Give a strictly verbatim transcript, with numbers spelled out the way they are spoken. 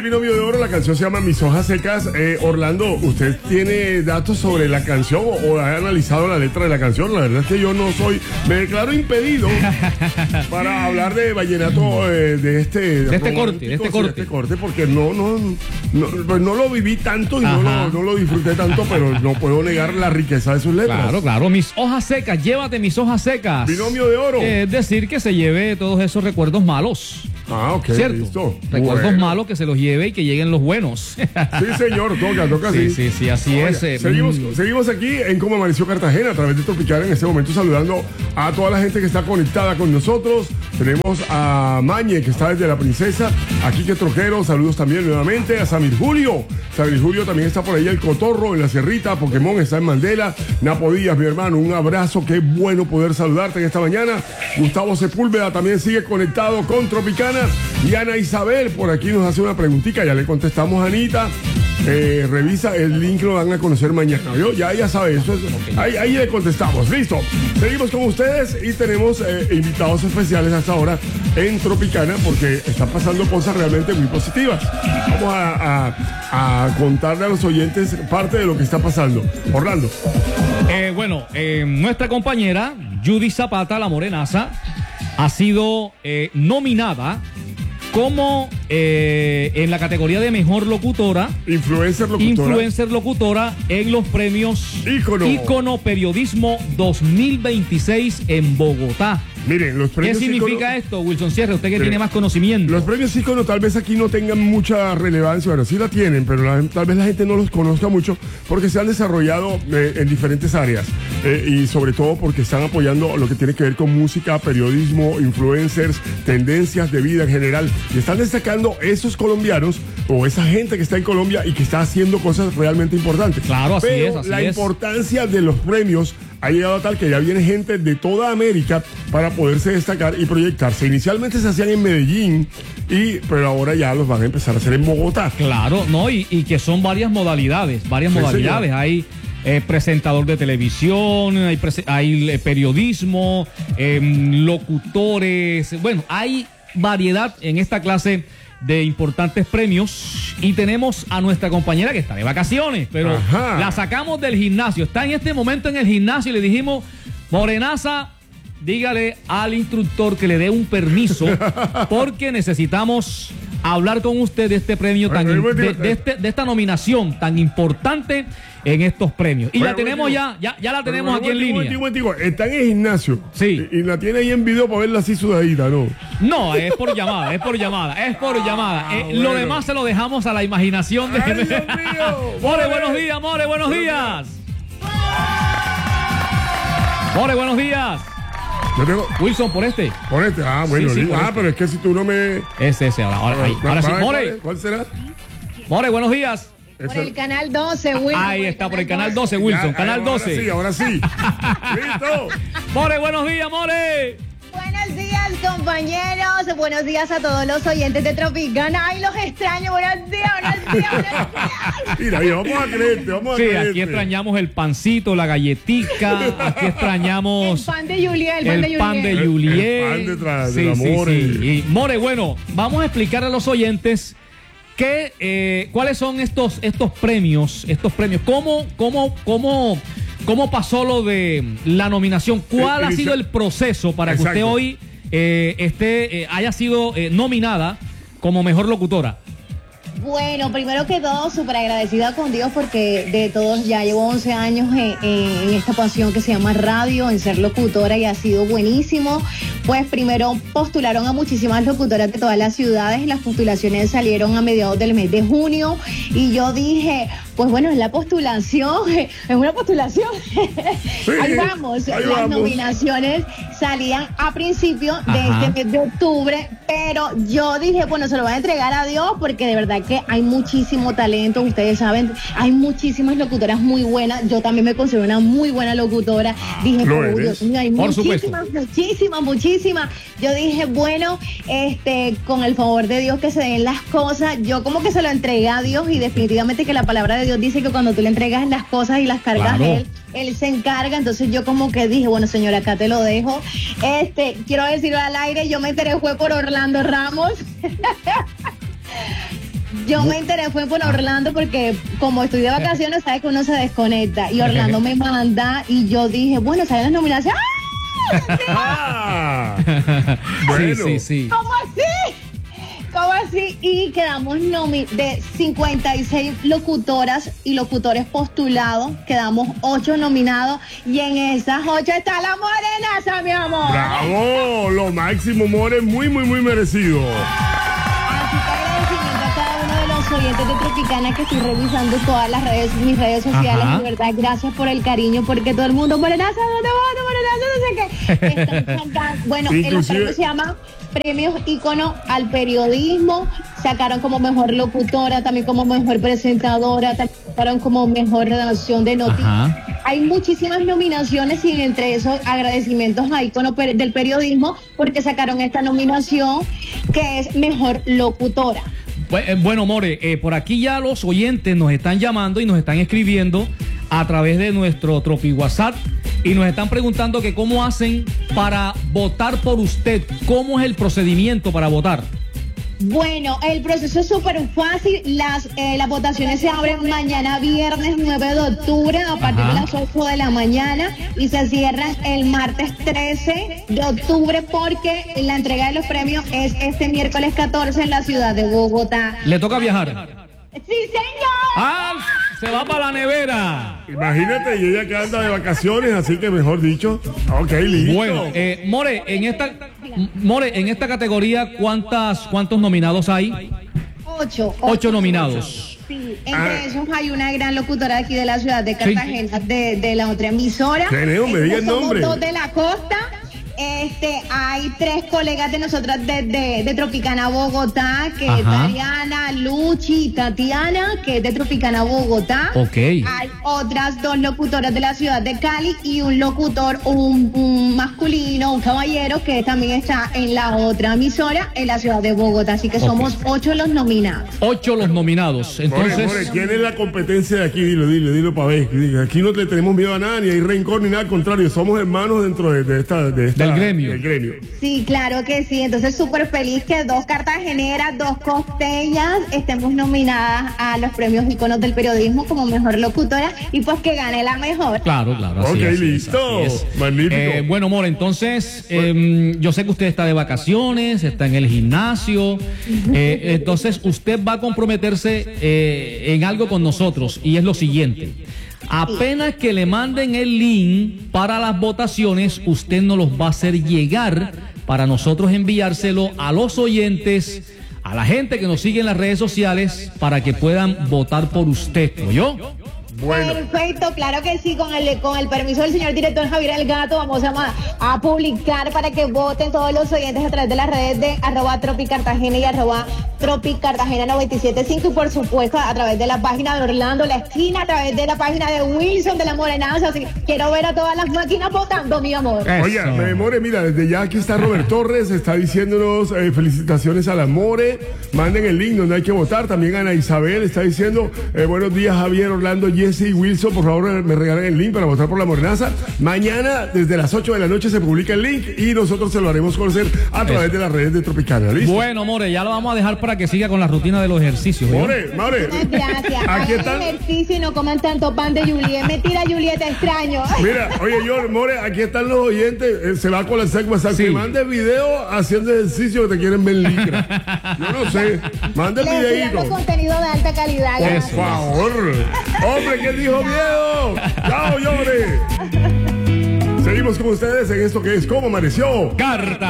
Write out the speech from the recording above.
El binomio de oro, la canción se llama Mis hojas secas. Eh, Orlando, ¿usted tiene datos sobre la canción o, o ha analizado la letra de la canción? La verdad es que yo no soy, me declaro impedido para hablar de vallenato eh, de este de este corte, de este corte. De este corte, porque no, no, no, pues no lo viví tanto y no lo, no lo disfruté tanto, pero no puedo negar la riqueza de sus letras. Claro, claro, mis hojas secas, llévate mis hojas secas. Binomio de oro. Eh, es decir, que se lleve todos esos recuerdos malos. Ah, ok, ¿cierto? listo. Recuerdos Bueno. malos que se los lleve y que lleguen los buenos. Sí, señor, toca, toca, sí. sí. Sí, sí, así Oiga, es. Eh, seguimos, mm. seguimos aquí en Cómo Amaneció Cartagena a través de Tropical en este momento, saludando a toda la gente que está conectada con nosotros. Tenemos a Mañe, que está desde La Princesa, a Quique Troquero, saludos también nuevamente, a Samir Julio. Samir Julio también está por ahí, el Cotorro en la Cerrita, Pokémon está en Mandela. Napo Díaz, mi hermano, un abrazo, qué bueno poder saludarte en esta mañana. Gustavo Sepúlveda también sigue conectado con Tropicana. Y Ana Isabel por aquí nos hace una preguntita, ya le contestamos a Anita. Eh, revisa el link, lo van a conocer mañana. ¿Yo? Ya, ya sabe, eso es, ahí, ahí le contestamos. Listo. Seguimos con ustedes y tenemos eh, invitados especiales hasta ahora en Tropicana porque están pasando cosas realmente muy positivas. Vamos a, a, a contarle a los oyentes parte de lo que está pasando. Orlando. Eh, bueno, eh, nuestra compañera Judy Zapata, la morenaza, ha sido eh, nominada como eh, en la categoría de mejor locutora, influencer locutora, influencer locutora en los premios Ícono. Ícono Periodismo dos mil veintiséis en Bogotá. Miren, los ¿Qué premios significa Ícono, esto, Wilson Sierra? Usted que Miren, tiene más conocimiento. Los premios Ícono tal vez aquí no tengan mucha relevancia, bueno, sí la tienen, pero la, tal vez la gente no los conozca mucho porque se han desarrollado eh, en diferentes áreas eh, y sobre todo porque están apoyando lo que tiene que ver con música, periodismo, influencers, tendencias de vida en general y están destacando esos colombianos o esa gente que está en Colombia y que está haciendo cosas realmente importantes. Claro, así pero es, así la es. importancia de los premios ha llegado a tal que ya viene gente de toda América para poderse destacar y proyectarse. Inicialmente se hacían en Medellín, y, pero ahora ya los van a empezar a hacer en Bogotá. Claro, no, y, y que son varias modalidades, varias Sí, modalidades. señor. Hay eh, presentador de televisión, hay, prese- hay eh, periodismo, eh, locutores, bueno, hay variedad en esta clase de importantes premios y tenemos a nuestra compañera que está de vacaciones, pero Ajá. la sacamos del gimnasio, está en este momento en el gimnasio y le dijimos, morenaza, dígale al instructor que le dé un permiso porque necesitamos hablar con usted de este premio tan Oye, in- oye, de, oye, de este, de esta nominación tan importante en estos premios. Y Oye, la tenemos oye, ya, ya, ya la tenemos aquí en Momentico, línea. momentico, momentico. Está en el gimnasio. Sí. Y, y la tiene ahí en video para verla así sudadita, ¿no? No, es por llamada, es por llamada, es por llamada. Eh, bueno. Lo demás se lo dejamos a la imaginación de... ¡Ay, Dios mío! More, buenos días, More, buenos días. More, buenos días. Yo tengo. Wilson, por este. Por este. Ah, bueno. Sí, sí, li- por ah, este. pero es que si tú no me. Ese, ese, ahora, ahora, ahí, ahora sí. ¿Cuál- More, ¿Cuál será? More, buenos días. Por Ese- el canal doce, Wilson. Ahí está, por el canal doce, Wilson, Ya, canal ahora doce. sí, ahora sí. Listo. More, buenos días, More. Buenos días, compañeros. Buenos días a todos los oyentes de Tropicana. Ay, los extraño. Buenos días, buenos días, buenos días. Mira, mira, vamos a creerte, vamos a Sí, creerte. aquí extrañamos el pancito, la galletica, aquí El extrañamos pan de Juliet, el pan de el pan Juliet. de Juliet. El pan de tra- Sí, del sí, amor, sí. eh. Y, More, bueno, vamos a explicar a los oyentes que, eh, cuáles son estos, estos premios, estos premios, cómo, cómo, cómo, cómo pasó lo de la nominación, cuál Eh, ha inicia- sido el proceso para que usted Exacto. hoy eh, esté, eh, haya sido eh, nominada como mejor locutora. Bueno, primero que todo, súper agradecida con Dios porque de todos ya llevo once años en, en- en esta pasión que se llama radio, en ser locutora y ha sido buenísimo. Pues primero postularon a muchísimas locutoras de todas las ciudades y las postulaciones salieron a mediados del mes de junio y yo dije, pues bueno, es la postulación, es una postulación. Sí, ahí vamos, ahí las vamos. nominaciones salían a principio de Ajá. este mes de octubre, pero yo dije, bueno, se lo voy a entregar a Dios porque de verdad que hay muchísimo talento, ustedes saben, hay muchísimas locutoras muy buenas, yo también me considero una muy buena locutora, dije, lo pero eres. Dios mío, hay Por supuesto. muchísimas, muchísimas, muchísimas, yo dije, bueno, este, con el favor de Dios que se den las cosas, yo como que se lo entregué a Dios y definitivamente que la palabra de Dios dice que cuando tú le entregas las cosas y las cargas Claro. a Él, Él se encarga, entonces yo como que dije, bueno, señora, acá te lo dejo. Este, quiero decirlo al aire, yo me enteré fue por Orlando Ramos. Yo me enteré, fue por Orlando, porque como estoy de vacaciones, sabes que uno se desconecta. Y Orlando me manda y yo dije, bueno, ¿sabes las nominaciones? Ah, bueno. Sí, sí, sí. ¿Cómo así? ¿Cómo así? Y quedamos nomi de cincuenta y seis locutoras y locutores postulados, quedamos ocho nominados y en esas ocho está la Morenaza, mi amor. ¡Bravo! Lo máximo, More, muy, muy, muy merecido. Así que agradecimiento a cada uno de los oyentes de Tropicana, que estoy revisando todas las redes, mis redes sociales. Ajá. De verdad, gracias por el cariño, porque todo el mundo, Morenaza, ¿dónde vas? Morenaza, no sé qué. Están cantando. Bueno, Inclusive... el premio se llama Premios Ícono al Periodismo. Sacaron como mejor locutora, también como mejor presentadora, también sacaron como mejor redacción de noticias. Ajá. Hay muchísimas nominaciones y entre esos agradecimientos a Ícono per del Periodismo, porque sacaron esta nominación que es mejor locutora. Bueno, More, eh, por aquí ya los oyentes nos están llamando y nos están escribiendo a través de nuestro Tropi WhatsApp y nos están preguntando que cómo hacen para votar por usted, cómo es el procedimiento para votar. Bueno, el proceso es súper fácil. Las, eh, las votaciones se abren mañana viernes nueve de octubre a partir Ajá. de las ocho de la mañana y se cierran el martes trece de octubre, porque la entrega de los premios es este miércoles catorce en la ciudad de Bogotá. ¿Le toca viajar? ¡Sí, señor! ¡Ah! Se va para la nevera. Imagínate, y ella que anda de vacaciones, así que mejor dicho. Ok, listo. Bueno, eh, More, en esta More, en esta categoría, ¿cuántas, cuántos nominados hay? Ocho. Ocho nominados. Sí, entre Ah. esos hay una gran locutora de aquí de la ciudad de Cartagena, sí. de, de la otra emisora. Tenemos, me diga el Somos nombre. dos de la costa. Este, hay tres colegas de nosotras de, de, de Tropicana Bogotá, que Ajá. es Tariana, Luchi y Tatiana, que es de Tropicana Bogotá. Ok. Hay otras dos locutoras de la ciudad de Cali y un locutor, un, un masculino, un caballero, que también está en la otra emisora en la ciudad de Bogotá. Así que Ok. somos ocho los nominados. Ocho los nominados. Entonces, More, More, ¿quién es la competencia de aquí? Dilo, dilo, dilo para ver. Aquí no le tenemos miedo a nadie, ni hay rencor ni nada, al contrario, somos hermanos dentro de, de esta, de esta- Del gremio. del gremio. Sí, claro que sí. Entonces, súper feliz que dos cartageneras, dos costeñas estemos nominadas a los premios íconos del periodismo como mejor locutora y pues que gane la mejor. claro, claro. Así Ok, es, listo. así es. Magnífico. Eh, bueno, More, entonces, eh, yo sé que usted está de vacaciones, está en el gimnasio. eh, entonces, usted va a comprometerse eh, en algo con nosotros y es lo siguiente. Apenas que le manden el link para las votaciones, usted nos los va a hacer llegar para nosotros enviárselo a los oyentes, a la gente que nos sigue en las redes sociales, para que puedan votar por usted. ¿Oyó? Bueno. Perfecto, claro que sí, con el, con el permiso del señor director Javier El Gato vamos a, a publicar para que voten todos los oyentes a través de las redes de arroba tropicartagena y arroba tropicartagena noventa y siete punto cinco y por supuesto a través de la página de Orlando La Esquina, a través de la página de Wilson de la Morenaza. Así que quiero ver a todas las máquinas votando, mi amor. Oye, Eso. me More, mira, desde ya aquí está Robert Torres, está diciéndonos eh, felicitaciones a la More, manden el link donde hay que votar, también Ana Isabel está diciendo eh, buenos días Javier, Orlando, Jesse y Wilson, por favor me regalen el link para votar por la Morenaza. Mañana desde las ocho de la noche se publica el link y nosotros se lo haremos conocer a través Eso. de las redes de Tropicana, ¿listo? Bueno, More, ya lo vamos a dejar para que siga con la rutina de los ejercicios. ¿oyó? More, More, Muchas gracias. aquí Hagan están. ejercicio y no coman tanto pan de Juliet. Mentira, Juliet, te extraño. Mira, oye, yo, More, aquí están los oyentes. eh, se va a colapsar WhatsApp. Sí. Que mande video haciendo ejercicio que te quieren ver licra. Yo no sé. Mande Les estoy dando videito. contenido de alta calidad. Por gracias. favor. Hombre, ¿qué dijo miedo? Chao, hombre. Seguimos con ustedes en esto que es Cómo Amaneció. Carta.